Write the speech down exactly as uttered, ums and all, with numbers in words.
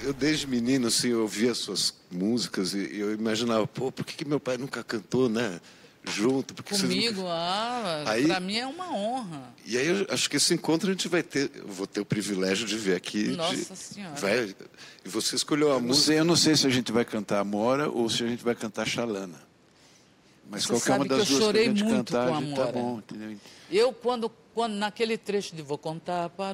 eu desde menino, assim, eu ouvia suas músicas e eu imaginava, pô, por que, que meu pai nunca cantou, né? Junto, porque Comigo, nunca... ah, aí, para mim é uma honra. E aí eu acho que esse encontro a gente vai ter, eu vou ter o privilégio de ver aqui. Nossa de, Senhora. Vai, e você escolheu a eu música. Sei, eu não sei se a gente vai cantar Amora ou se a gente vai cantar Xalana. Mas Você qualquer sabe uma que eu das duas que a chorei gente muito cantar, com a gente tá Amora. bom, entendeu? Eu, quando, quando naquele trecho de Vou Contar para